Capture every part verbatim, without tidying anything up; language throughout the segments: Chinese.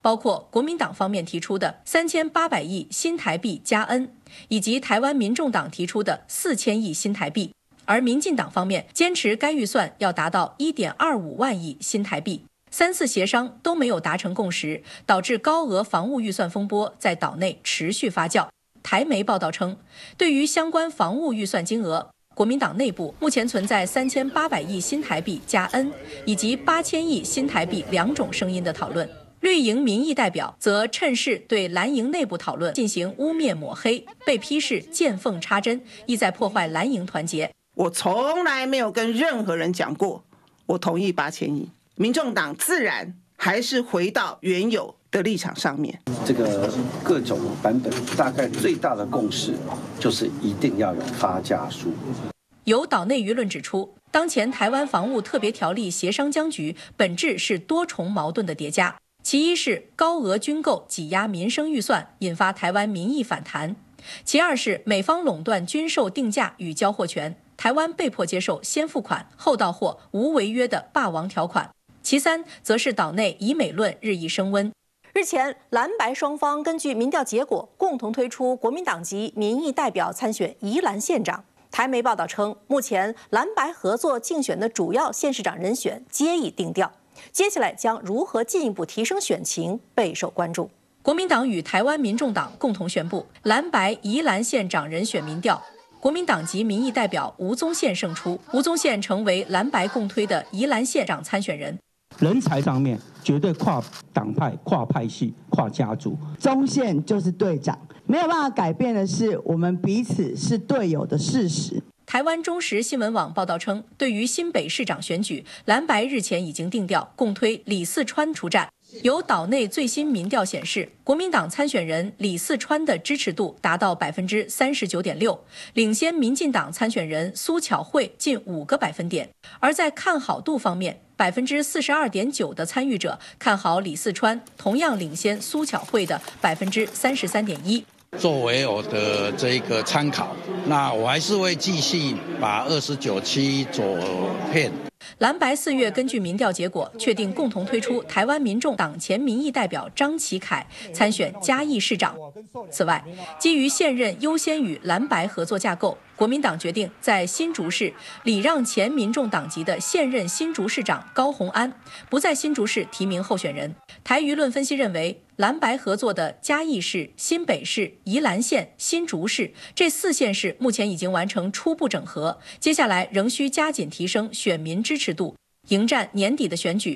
包括国民党方面提出的三千八百亿新台币加 N， 以及台湾民众党提出的四千亿新台币，而民进党方面坚持该预算要达到 一点二五万亿新台币。三次协商都没有达成共识，导致高额防务预算风波在岛内持续发酵。台媒报道称，对于相关防务预算金额，国民党内部目前存在三千八百亿新台币加 N 以及八千亿新台币两种声音的讨论。绿营民意代表则趁势对蓝营内部讨论进行污蔑抹黑，被批是见缝插针，意在破坏蓝营团结。 我从来没有跟任何人讲过我同意八千亿，民众党自然还是回到原有的立场上面。 这个各种版本大概最大的共识就是一定要有发家书。 有岛内舆论指出，当前台湾防务特别条例协商僵局本质是多重矛盾的叠加。其一是高额军购挤压民生预算，引发台湾民意反弹；其二是美方垄断军售定价与交货权，台湾被迫接受先付款后到货、无违约的霸王条款；其三则是岛内以美论日益升温。 日前，蓝白双方根据民调结果，共同推出国民党籍民意代表参选宜兰县长。台媒报道称，目前蓝白合作竞选的主要县市长人选皆已定调。接下来将如何进一步提升选情备受关注。 国民党与台湾民众党共同宣布，蓝白宜兰县长人选民调，国民党籍民意代表吴宗宪胜出，吴宗宪成为蓝白共推的宜兰县长参选人。 人才上面绝对跨党派、跨派系、跨家族， 宗宪就是队长，没有办法改变的是我们彼此是队友的事实。 台湾中时新闻网报道称，对于新北市长选举，蓝白日前已经定调，共推李四川出战。有岛内最新民调显示，国民党参选人李四川的支持度达到百分之三十九点六，领先民进党参选人苏巧慧近五个百分点。而在看好度方面，百分之四十二点九的参与者看好李四川，同样领先苏巧慧的百分之三十三点一。 作为我的这个参考，那我还是会继续把二十九区走遍。 蓝白四月根据民调结果确定共同推出台湾民众党前民意代表张启凯参选嘉义市长。此外，基于现任优先与蓝白合作架构，国民党决定在新竹市礼让前民众党籍的现任新竹市长高虹安，不在新竹市提名候选人。台舆论分析认为，蓝白合作的嘉义市、新北市、宜兰县、新竹市这四县市目前已经完成初步整合，接下来仍需加紧提升选民支持度，迎战年底的选举。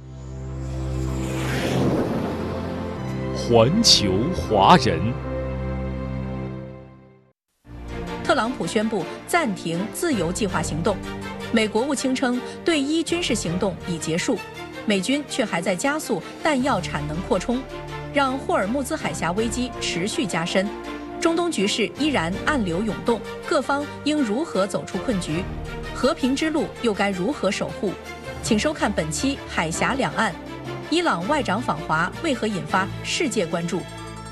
环球华人， 特朗普宣布暂停自由计划行动，美国务卿称对伊军事行动已结束，美军却还在加速弹药产能扩充，让霍尔木兹海峡危机持续加深。中东局势依然暗流涌动，各方应如何走出困局？和平之路又该如何守护？请收看本期《海峡两岸》。伊朗外长访华为何引发世界关注？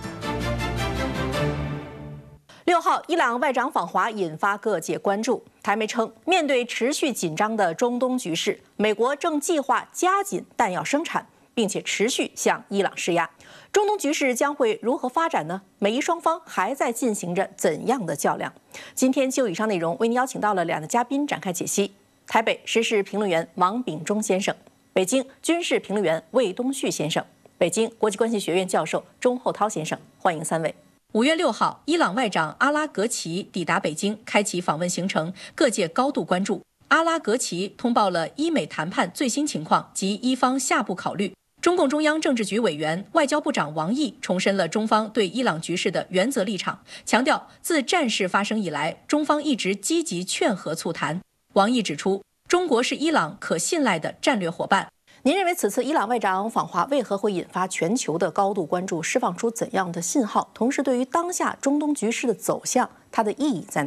六号，伊朗外长访华引发各界关注。台媒称，面对持续紧张的中东局势，美国正计划加紧弹药生产，并且持续向伊朗施压。中东局势将会如何发展呢？美伊双方还在进行着怎样的较量？今天就以上内容为您邀请到了两位嘉宾展开解析：台北时事评论员王炳忠先生，北京军事评论员魏东旭先生，北京国际关系学院教授钟厚涛先生，欢迎三位。 五月六号，伊朗外长阿拉格齐抵达北京，开启访问行程，各界高度关注。阿拉格齐通报了伊美谈判最新情况及伊方下步考虑。中共中央政治局委员、外交部长王毅重申了中方对伊朗局势的原则立场，强调自战事发生以来，中方一直积极劝和促谈。王毅指出，中国是伊朗可信赖的战略伙伴。 您认为此次伊朗外长访华为何会引发全球的高度关注，释放出怎样的信号？同时，对于当下中东局势的走向，它的意义在哪里？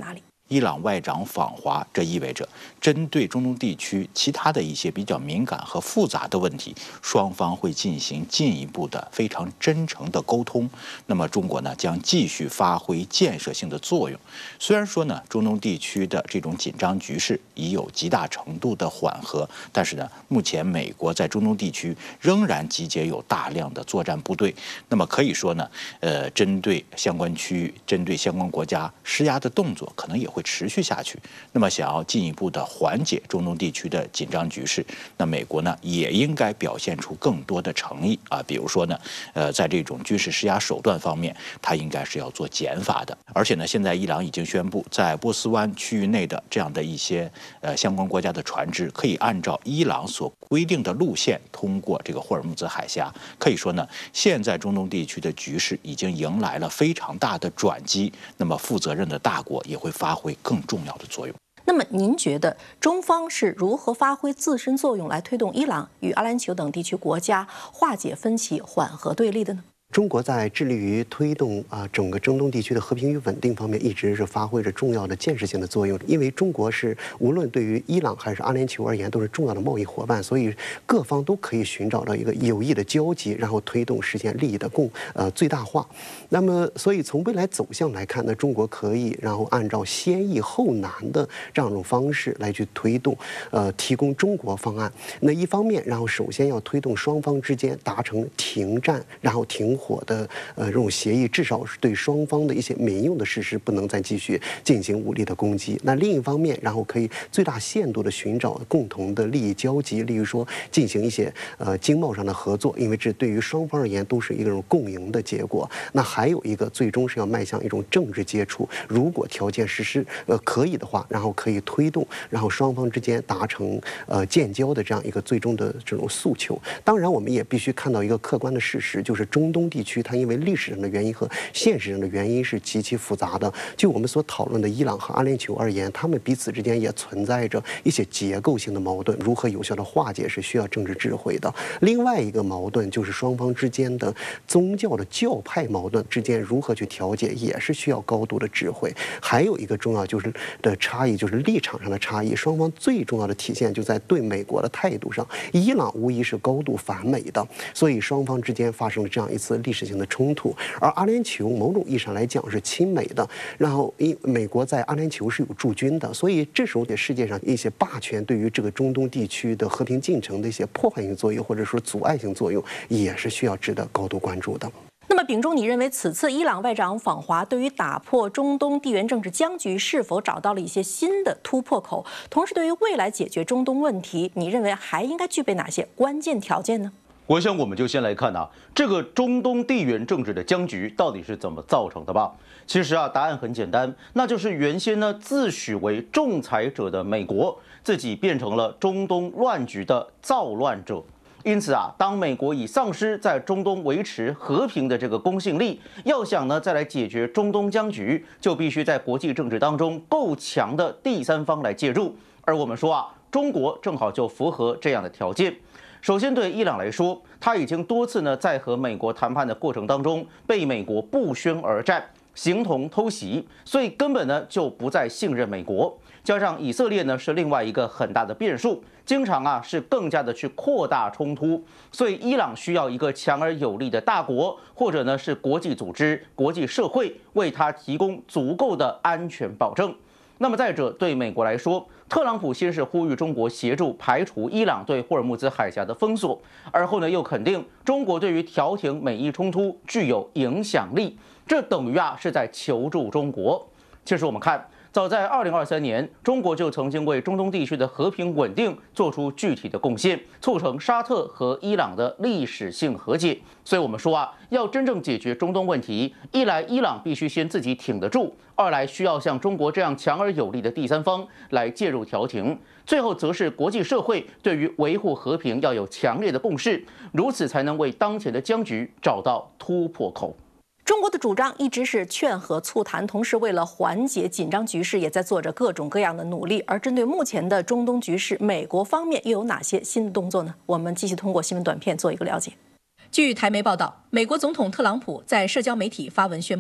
伊朗外长访华，这意味着针对中东地区其他的一些比较敏感和复杂的问题，双方会进行进一步的非常真诚的沟通。那么中国呢，将继续发挥建设性的作用。虽然说呢，中东地区的这种紧张局势已有极大程度的缓和，但是呢，目前美国在中东地区仍然集结有大量的作战部队。那么可以说呢，呃，针对相关区域、针对相关国家施压的动作，可能也会持续下去。那么想要进一步的缓解中东地区的紧张局势，那美国呢也应该表现出更多的诚意啊，比如说呢，呃，在这种军事施压手段方面，它应该是要做减法的。而且呢，现在伊朗已经宣布，在波斯湾区域内的这样的一些呃相关国家的船只，可以按照伊朗所规定的路线通过这个霍尔木兹海峡。可以说呢，现在中东地区的局势已经迎来了非常大的转机。那么，负责任的大国也会发挥更重要的作用。 那么，您觉得中方是如何发挥自身作用来推动伊朗与阿联酋等地区国家化解分歧、缓和对立的呢？ 中国在致力于推动啊整个中东地区的和平与稳定方面，一直是发挥着重要的建设性的作用。因为中国是无论对于伊朗还是阿联酋而言，都是重要的贸易伙伴，所以各方都可以寻找到一个有益的交集，然后推动实现利益的共呃最大化。那么，所以从未来走向来看呢，中国可以然后按照先易后难的这样一种方式来去推动，呃，提供中国方案。那一方面，然后首先要推动双方之间达成停战，然后停火的呃这种协议，至少是对双方的一些民用的设施不能再继续进行武力的攻击。那另一方面，然后可以最大限度的寻找共同的利益交集，例如说进行一些呃经贸上的合作，因为这对于双方而言都是一种共赢的结果。那还有一个，最终是要迈向一种政治接触，如果条件实施呃可以的话，然后可以推动，然后双方之间达成呃建交的这样一个最终的这种诉求。当然，我们也必须看到一个客观的事实，就是中东地区它因为历史上的原因和现实上的原因是极其复杂的。就我们所讨论的伊朗和阿联酋而言，他们彼此之间也存在着一些结构性的矛盾，如何有效的化解是需要政治智慧的。另外一个矛盾就是双方之间的宗教的教派矛盾之间如何去调解，也是需要高度的智慧。还有一个重要就是的差异，就是立场上的差异。双方最重要的体现就在对美国的态度上，伊朗无疑是高度反美的，所以双方之间发生了这样一次历史性的冲突。而阿联酋某种意义上来讲是亲美的，然后因美国在阿联酋是有驻军的，所以这时候对世界上一些霸权对于这个中东地区的和平进程的一些破坏性作用或者说阻碍性作用，也是需要值得高度关注的。 那么，秉忠，你认为此次伊朗外长访华对于打破中东地缘政治僵局是否找到了一些新的突破口？同时，对于未来解决中东问题，你认为还应该具备哪些关键条件呢？ 我想，我们就先来看啊，这个中东地缘政治的僵局到底是怎么造成的吧。其实啊，答案很简单，那就是原先呢自诩为仲裁者的美国，自己变成了中东乱局的造乱者。因此啊，当美国已丧失在中东维持和平的这个公信力，要想呢再来解决中东僵局，就必须在国际政治当中够强的第三方来介入。而我们说啊，中国正好就符合这样的条件。首先，对伊朗来说，他已经多次呢在和美国谈判的过程当中被美国不宣而战，形同偷袭，所以根本呢就不再信任美国。加上以色列呢是另外一个很大的变数，经常啊是更加的去扩大冲突，所以伊朗需要一个强而有力的大国，或者呢是国际组织、国际社会为他提供足够的安全保证。那么再者，对美国来说，特朗普先是呼吁中国协助排除伊朗对霍尔木兹海峡的封锁，而后呢又肯定中国对于调停美伊冲突具有影响力，这等于啊是在求助中国。其实我们看，早在二零二三年，中国就曾经为中东地区的和平稳定做出具体的贡献，促成沙特和伊朗的历史性和解。所以我们说啊，要真正解决中东问题，一来伊朗必须先自己挺得住，二来需要像中国这样强而有力的第三方来介入调停，最后则是国际社会对于维护和平要有强烈的共识，如此才能为当前的僵局找到突破口。 中国的主张一直是劝和促谈，同时为了缓解紧张局势，也在做着各种各样的努力。而针对目前的中东局势，美国方面又有哪些新的动作呢？我们继续通过新闻短片做一个了解。 据台媒报道，美国总统特朗普在社交媒体发文宣布，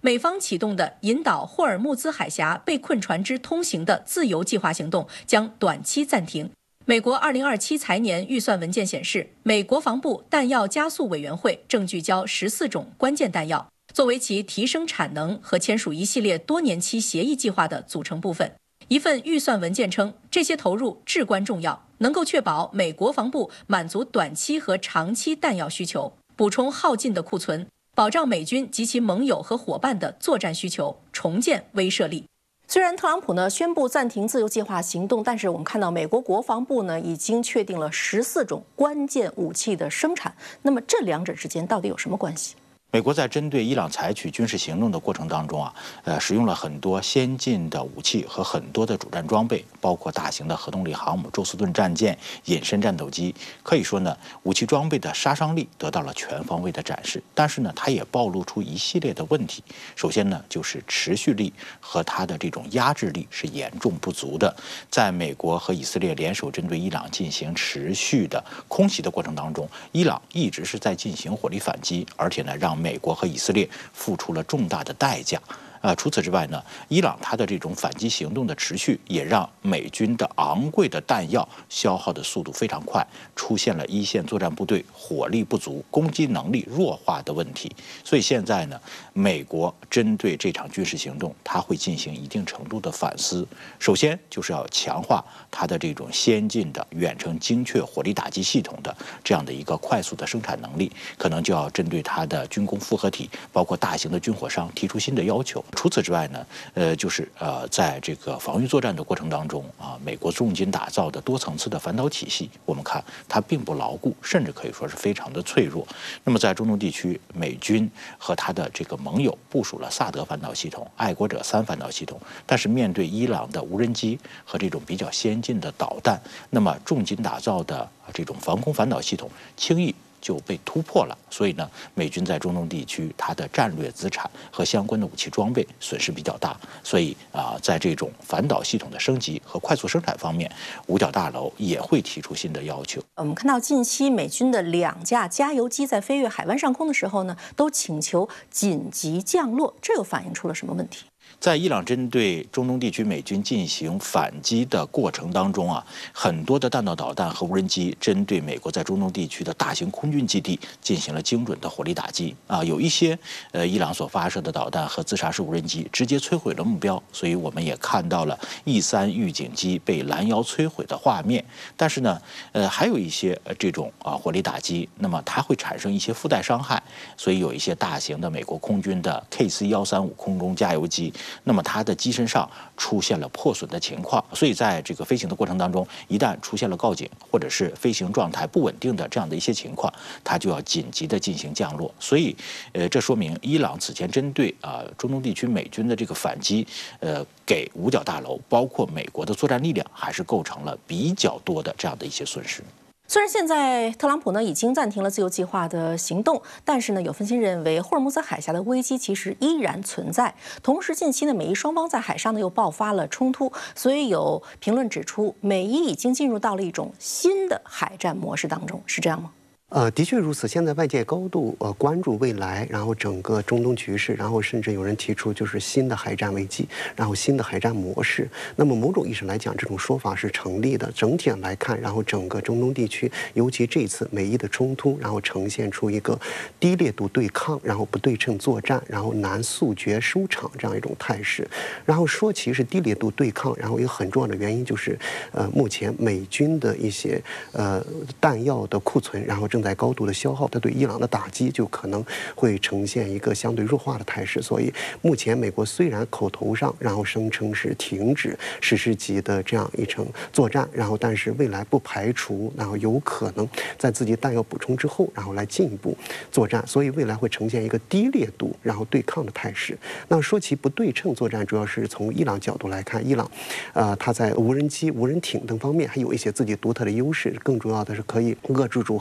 美方启动的引导霍尔木兹海峡被困船只通行的自由计划行动将短期暂停。美国二零二七财年预算文件显示，美国防部弹药加速委员会正聚焦十四种关键弹药，作为其提升产能和签署一系列多年期协议计划的组成部分。一份预算文件称，这些投入至关重要，能够确保美国防部满足短期和长期弹药需求，补充耗尽的库存，保障美军及其盟友和伙伴的作战需求，重建威慑力。 虽然特朗普呢宣布暂停自由计划行动，但是我们看到美国国防部呢已经确定了十四种关键武器的生产。那么这两者之间到底有什么关系？ 美国在针对伊朗采取军事行动的过程当中啊，呃，使用了很多先进的武器和很多的主战装备，包括大型的核动力航母宙斯盾战舰、隐身战斗机。可以说呢，武器装备的杀伤力得到了全方位的展示。但是呢，它也暴露出一系列的问题。首先呢，就是持续力和它的这种压制力是严重不足的。在美国和以色列联手针对伊朗进行持续的空袭的过程当中，伊朗一直是在进行火力反击，而且呢，让美国和以色列付出了重大的代价。呃，除此之外呢，伊朗它的这种反击行动的持续，也让美军的昂贵的弹药消耗的速度非常快，出现了一线作战部队火力不足、攻击能力弱化的问题。所以现在呢，美国针对这场军事行动，它会进行一定程度的反思。首先就是要强化它的这种先进的远程精确火力打击系统的这样的一个快速的生产能力，可能就要针对它的军工复合体，包括大型的军火商提出新的要求。除此之外呢，呃，就是呃，在这个防御作战的过程当中啊，美国重金打造的多层次的反导体系，我们看它并不牢固，甚至可以说是非常的脆弱。那么在中东地区，美军和它的这个盟友部署了萨德反导系统、爱国者三反导系统，但是面对伊朗的无人机和这种比较先进的导弹，那么重金打造的这种防空反导系统轻易就被突破了。所以呢，美军在中东地区它的战略资产和相关的武器装备损失比较大。所以啊、呃，在这种反导系统的升级和快速生产方面，五角大楼也会提出新的要求。 我们看到近期美军的两架加油机在飞越海湾上空的时候呢，都请求紧急降落，这又反映出了什么问题？ 在伊朗针对中东地区美军进行反击的过程当中啊，很多的弹道导弹和无人机针对美国在中东地区的大型空军基地进行了精准的火力打击啊，有一些呃伊朗所发射的导弹和自杀式无人机直接摧毁了目标，所以我们也看到了 E 三预警机被拦腰摧毁的画面。但是呢，呃，还有一些这种啊火力打击，那么它会产生一些附带伤害，所以有一些大型的美国空军的 K C 一三五空中加油机。那么它的机身上出现了破损的情况，所以在这个飞行的过程当中，一旦出现了告警或者是飞行状态不稳定的这样的一些情况，它就要紧急的进行降落。所以，呃，这说明伊朗此前针对啊、呃、中东地区美军的这个反击，呃，给五角大楼包括美国的作战力量还是构成了比较多的这样的一些损失。 虽然现在特朗普呢已经暂停了自由计划的行动，但是呢有分析认为霍尔木兹海峡的危机其实依然存在。同时，近期呢美伊双方在海上呢又爆发了冲突，所以有评论指出，美伊已经进入到了一种新的海战模式当中，是这样吗？ 呃，的确如此。现在外界高度呃关注未来，然后整个中东局势，然后甚至有人提出就是新的海战危机，然后新的海战模式。那么某种意义上来讲，这种说法是成立的。整体上来看，然后整个中东地区，尤其这次美伊的冲突，然后呈现出一个低烈度对抗，然后不对称作战，然后难速决收场这样一种态势。然后说其是低烈度对抗，然后一个很重要的原因就是，呃，目前美军的一些呃弹药的库存，然后正在高度的消耗，它对伊朗的打击就可能会呈现一个相对弱化的态势。所以目前美国虽然口头上然后声称是停止史诗级的这样一场作战，然后但是未来不排除然后有可能在自己弹药补充之后，然后来进一步作战。所以未来会呈现一个低烈度然后对抗的态势。那说起不对称作战，主要是从伊朗角度来看，伊朗呃它在无人机、无人艇等方面还有一些自己独特的优势，更重要的是可以遏制住霍尔木兹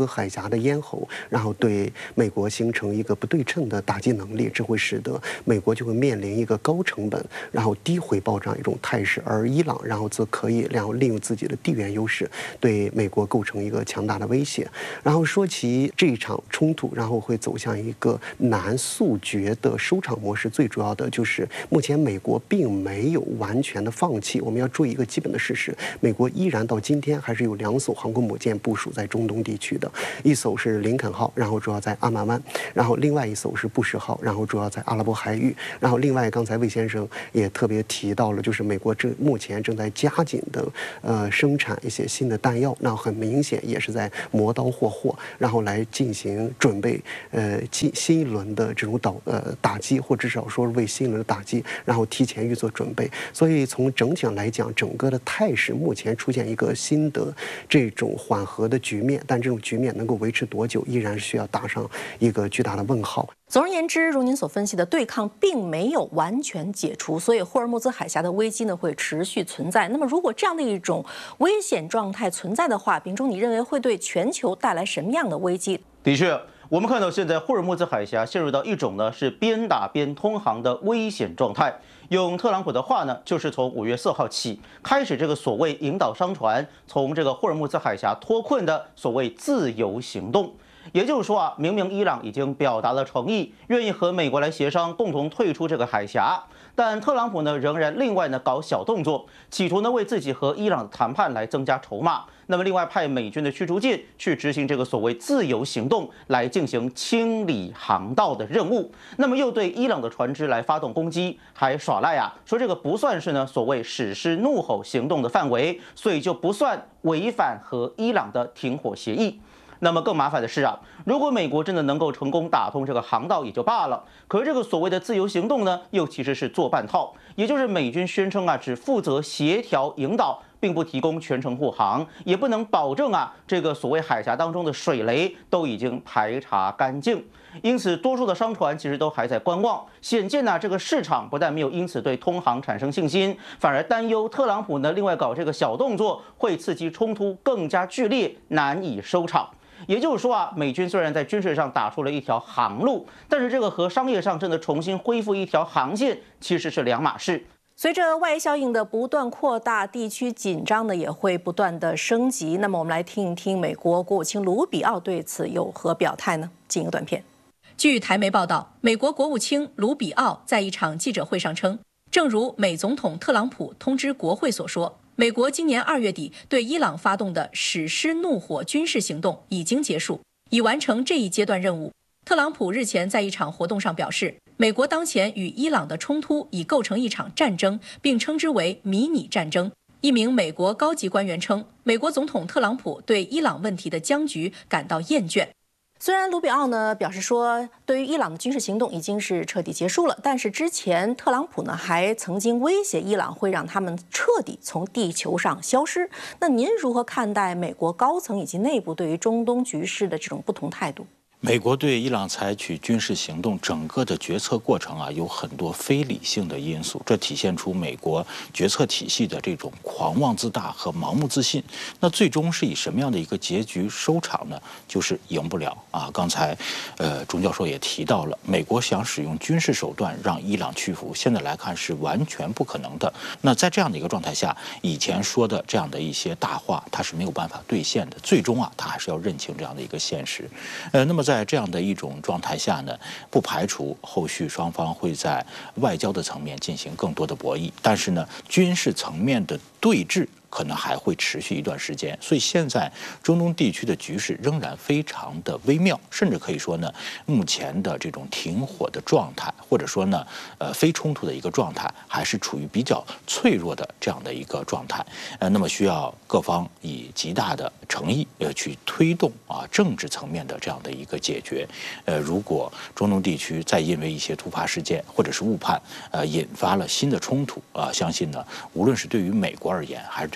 兹海峡的咽喉，然后对美国形成一个不对称的打击能力，这会使得美国就会面临一个高成本然后低回报这样一种态势，而伊朗然后则可以然后利用自己的地缘优势对美国构成一个强大的威胁。然后说起这一场冲突，然后会走向一个难速决的收场模式，最主要的就是目前美国并没有完全的放弃。我们要注意一个基本的事实，美国依然到今天还是有两艘航空母舰部署在中东地区的，一艘是林肯号，然后主要在阿曼湾，然后另外一艘是布什号，然后主要在阿拉伯海域。然后另外刚才魏先生也特别提到了，就是美国正目前正在加紧的呃生产一些新的弹药，那很明显也是在磨刀霍霍，然后来进行准备呃新新一轮的这种导呃打击，或至少说为新一轮的打击，然后提前预做准备。所以从整体上来讲，整个的态势目前出现一个新的这种缓和的局面，但这种局面能够维持多久，依然是需要打上一个巨大的问号。 总而言之，如您所分析的，对抗并没有完全解除，所以霍尔木兹海峡的危机呢会持续存在。那么，如果这样的一种危险状态存在的话，秉忠，你认为会对全球带来什么样的危机？ 的确，我们看到现在霍尔木兹海峡陷入到一种呢是边打边通航的危险状态。用特朗普的话呢，就是从五月四号起开始这个所谓引导商船从这个霍尔木兹海峡脱困的所谓自由行动。也就是说啊，明明伊朗已经表达了诚意，愿意和美国来协商，共同退出这个海峡，但特朗普呢仍然另外呢搞小动作，企图呢为自己和伊朗的谈判来增加筹码。那么另外派美军的驱逐舰去执行这个所谓自由行动，来进行清理航道的任务。那么又对伊朗的船只来发动攻击，还耍赖啊，说这个不算是呢所谓史诗怒吼行动的范围，所以就不算违反和伊朗的停火协议。那么更麻烦的是啊，如果美国真的能够成功打通这个航道也就罢了，可是这个所谓的自由行动呢，又其实是做半套，也就是美军宣称啊，只负责协调引导，并不提供全程护航，也不能保证啊，这个所谓海峡当中的水雷都已经排查干净。因此，多数的商船其实都还在观望。显见呢，这个市场不但没有因此对通航产生信心，反而担忧特朗普呢另外搞这个小动作，会刺激冲突更加剧烈，难以收场。也就是说啊，美军虽然在军事上打出了一条航路，但是这个和商业上真的重新恢复一条航线，其实是两码事。 随着外溢效应的不断扩大，地区紧张呢也会不断的升级。那么我们来听一听美国国务卿卢比奥对此有何表态呢？进一个短片。 据台媒报道，美国国务卿卢比奥在一场记者会上称，正如美总统特朗普通知国会所说，美国今年二月底对伊朗发动的史诗怒火军事行动已经结束，已完成这一阶段任务。特朗普日前在一场活动上表示，美国当前与伊朗的冲突已构成一场战争，并称之为迷你战争。一名美国高级官员称，美国总统特朗普对伊朗问题的僵局感到厌倦。 虽然卢比奥呢表示说，对于伊朗的军事行动已经是彻底结束了，但是之前特朗普呢还曾经威胁伊朗会让他们彻底从地球上消失。那您如何看待美国高层以及内部对于中东局势的这种不同态度？ 美国对伊朗采取军事行动，整个的决策过程啊，有很多非理性的因素，这体现出美国决策体系的这种狂妄自大和盲目自信。那最终是以什么样的一个结局收场呢？就是赢不了啊！刚才，呃，钟教授也提到了，美国想使用军事手段让伊朗屈服，现在来看是完全不可能的。那在这样的一个状态下，以前说的这样的一些大话，它是没有办法兑现的。最终啊，他还是要认清这样的一个现实。呃，那么在在这样的一种状态下呢，不排除后续双方会在外交的层面进行更多的博弈，但是呢，军事层面的对峙可能还会持续一段时间，所以现在中东地区的局势仍然非常的微妙，甚至可以说呢，目前的这种停火的状态，或者说呢，呃，非冲突的一个状态，还是处于比较脆弱的这样的一个状态。呃，那么需要各方以极大的诚意，呃，去推动啊政治层面的这样的一个解决。呃，如果中东地区再因为一些突发事件或者是误判，呃，引发了新的冲突啊、呃，相信呢，无论是对于美国而言，还是对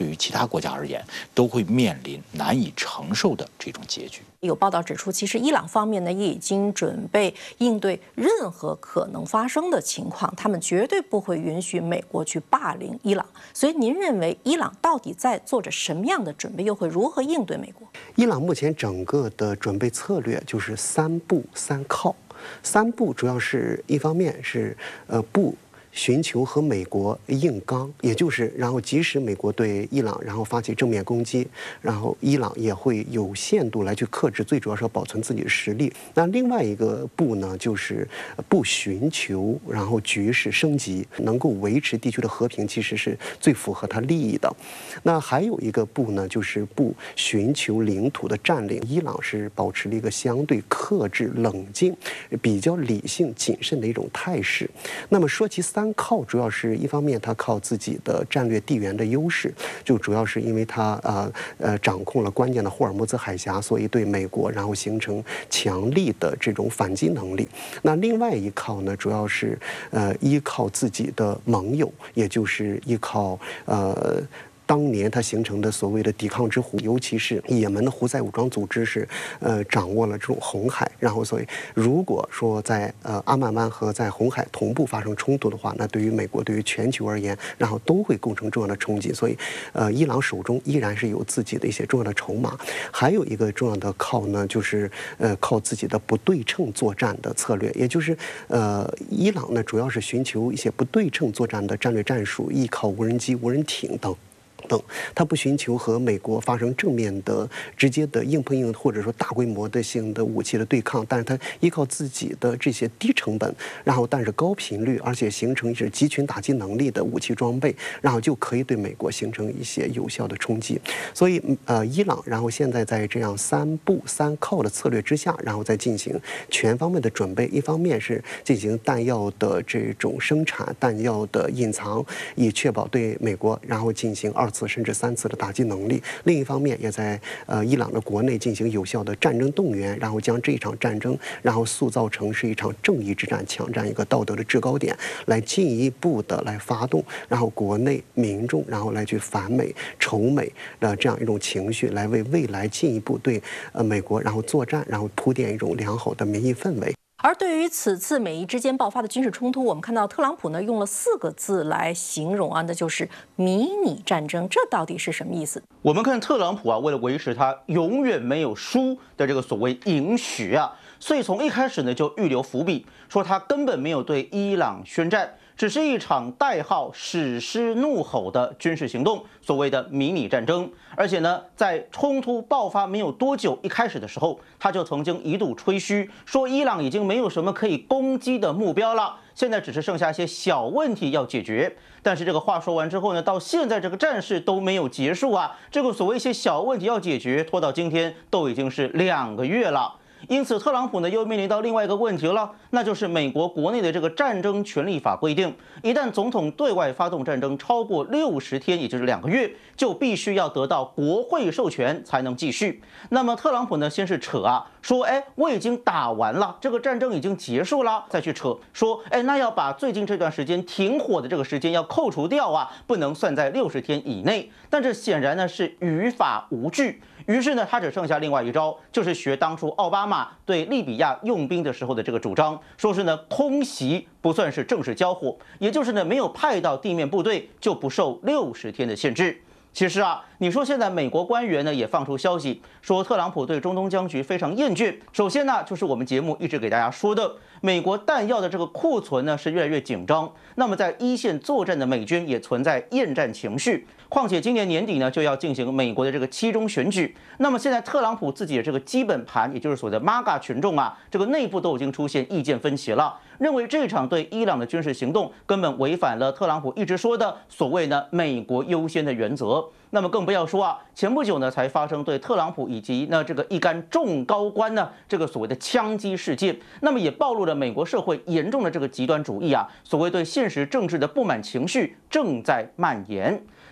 对于其他国家而言，都会面临难以承受的这种结局。 有报道指出，其实伊朗方面呢也已经准备应对任何可能发生的情况，他们绝对不会允许美国去霸凌伊朗。所以您认为伊朗到底在做着什么样的准备，又会如何应对美国？ 伊朗目前整个的准备策略就是三不三靠。三不主要是一方面是呃不寻求和美国硬刚，也就是然后即使美国对伊朗然后发起正面攻击，然后伊朗也会有限度来去克制，最主要是要保存自己的实力。那另外一个不呢，就是不寻求然后局势升级，能够维持地区的和平，其实是最符合他利益的。那还有一个不呢，就是不寻求领土的占领。伊朗是保持了一个相对克制、冷静、比较理性、谨慎的一种态势。那么说起三靠，主要是一方面，它靠自己的战略地缘的优势，就主要是因为它呃呃掌控了关键的霍尔木兹海峡，所以对美国然后形成强力的这种反击能力。那另外一靠呢，主要是呃依靠自己的盟友，也就是依靠呃。当年它形成的所谓的抵抗之虎，尤其是也门的胡塞武装组织是，呃，掌握了这种红海。然后，所以如果说在呃阿曼湾和在红海同步发生冲突的话，那对于美国、对于全球而言，然后都会构成重要的冲击。所以，呃，伊朗手中依然是有自己的一些重要的筹码。还有一个重要的靠呢，就是呃靠自己的不对称作战的策略，也就是呃伊朗呢主要是寻求一些不对称作战的战略战术，依靠无人机、无人艇等。等，他不寻求和美国发生正面的、直接的硬碰硬，或者说大规模的性的武器的对抗，但是他依靠自己的这些低成本，然后但是高频率，而且形成一些集群打击能力的武器装备，然后就可以对美国形成一些有效的冲击。所以，呃，伊朗然后现在在这样三不三靠的策略之下，然后再进行全方面的准备。一方面是进行弹药的这种生产、弹药的隐藏，以确保对美国然后进行二次甚至三次的打击能力。另一方面，也在呃伊朗的国内进行有效的战争动员，然后将这一场战争，然后塑造成是一场正义之战，抢占一个道德的制高点，来进一步的来发动，然后国内民众，然后来去反美、仇美的这样一种情绪，来为未来进一步对呃美国然后作战，然后铺垫一种良好的民意氛围。 而对于此次美伊之间爆发的军事冲突，我们看到特朗普呢用了四个字来形容啊，那就是迷你战争。这到底是什么意思？ 我们看特朗普啊，为了维持他永远没有输的这个所谓赢许啊，所以从一开始呢就预留伏笔，说他根本没有对伊朗宣战，只是一场代号史诗怒吼的军事行动，所谓的迷你战争。而且呢，在冲突爆发没有多久，一开始的时候，他就曾经一度吹嘘说，伊朗已经没有什么可以攻击的目标了，现在只是剩下一些小问题要解决。但是这个话说完之后呢，到现在这个战事都没有结束啊，这个所谓一些小问题要解决，拖到今天都已经是两个月了。因此，特朗普呢又面临到另外一个问题了，那就是美国国内的这个战争权利法规定，一旦总统对外发动战争超过六十天，也就是两个月，就必须要得到国会授权才能继续。那么特朗普呢，先是扯啊，说，哎，我已经打完了，这个战争已经结束了，再去扯说，哎，那要把最近这段时间停火的这个时间要扣除掉啊，不能算在六十天以内。但这显然呢是于法无据。于是呢，他只剩下另外一招，就是学当初奥巴马对利比亚用兵的时候的这个主张，说是呢空袭不算是正式交火，也就是呢没有派到地面部队就不受六十天的限制。其实啊，你说现在美国官员呢也放出消息说，特朗普对中东僵局非常厌倦。首先呢，就是我们节目一直给大家说的，美国弹药的这个库存呢是越来越紧张。那么在一线作战的美军也存在厌战情绪。况且今年年底呢就要进行美国的这个期中选举，那么现在特朗普自己的这个基本盘，也就是所谓的 M A G A 群众啊，这个内部都已经出现意见分歧了，认为这场对伊朗的军事行动根本违反了特朗普一直说的所谓呢美国优先的原则。那么更不要说啊，前不久呢才发生对特朗普以及呢这个一干众高官呢这个所谓的枪击事件，那么也暴露了美国社会严重的这个极端主义啊，所谓对现实政治的不满情绪正在蔓延。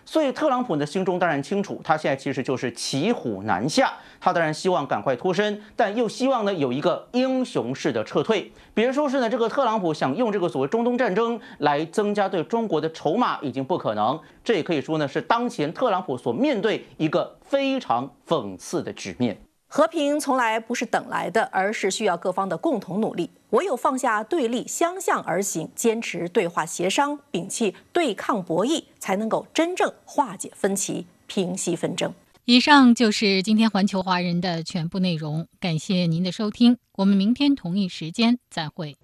所以特朗普呢心中当然清楚，他现在其实就是骑虎难下，他当然希望赶快脱身，但又希望呢有一个英雄式的撤退。别说是呢这个特朗普想用这个所谓中东战争来增加对中国的筹码已经不可能，这也可以说呢是当前特朗普所面对一个非常讽刺的局面。 和平从来不是等来的，而是需要各方的共同努力。唯有放下对立，相向而行，坚持对话协商，摒弃对抗博弈，才能够真正化解分歧，平息纷争。 以上就是今天环球华人的全部内容，感谢您的收听，我们明天同一时间再会。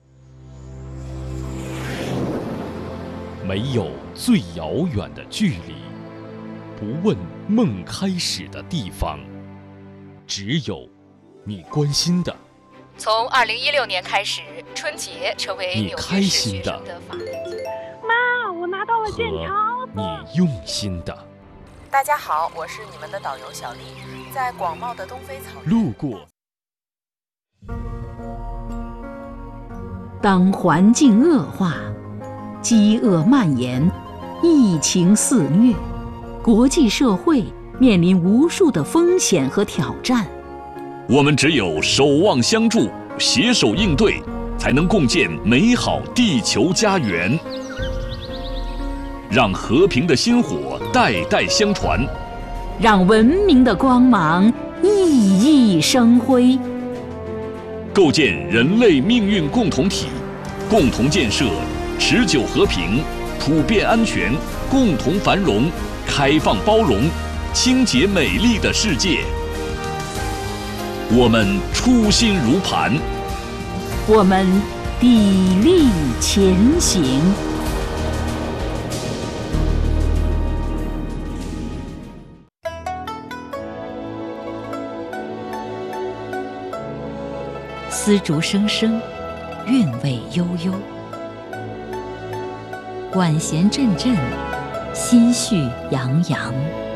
没有最遥远的距离，不问梦开始的地方。只有你关心的。 从二零一六年开始，春节成为纽约市学生的法定节日。 妈，我拿到了建钞。 你用心的。 大家好，我是你们的导游小丽，在广袤的东非草原路过。 当环境恶化，饥饿蔓延，疫情肆虐，国际社会面临无数的风险和挑战， 我们只有守望相助，携手应对，才能共建美好地球家园。让和平的薪火代代相传， 让文明的光芒熠熠生辉， 构建人类命运共同体，共同建设持久和平、普遍安全、共同繁荣、开放包容、清洁美丽的世界。我们初心如磐， 我们砥砺前行。丝竹声声，韵味悠悠，管弦阵阵，心绪洋洋。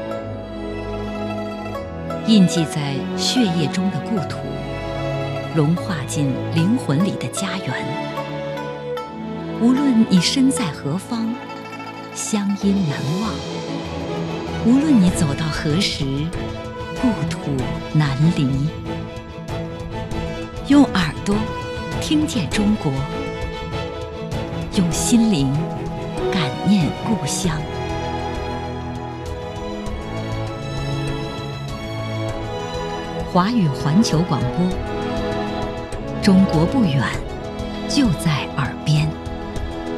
印记在血液中的故土，融化进灵魂里的家园。无论你身在何方，乡音难忘；无论你走到何时，故土难离。用耳朵听见中国，用心灵感念故乡。华语环球广播，中国不远，就在耳边。